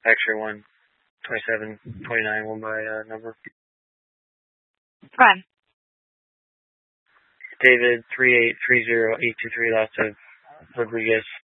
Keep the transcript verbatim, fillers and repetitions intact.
X-ray one twenty-seven twenty-nine, one by uh, number. Fine. David three eight three zero eight two three, lots of Rodriguez